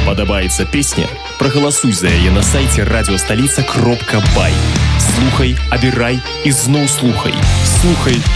Падабаецца песня? Прагаласуй за яе на сайце радиосталица.бай. Слухай, абірай і зноў слухай. Слухай